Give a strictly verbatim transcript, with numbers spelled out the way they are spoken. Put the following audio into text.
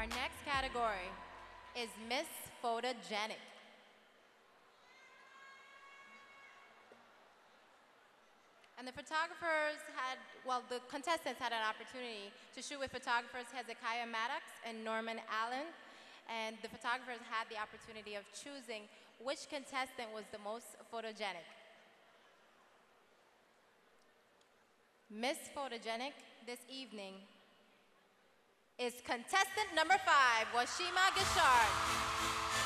Our next category is Miss Photogenic. And the photographers had, well, the contestants had an opportunity to shoot with photographers Hezekiah Maddox and Norman Allen. And the photographers had the opportunity of choosing which contestant was the most photogenic. Miss Photogenic this evening is contestant number five, Washima Gishard.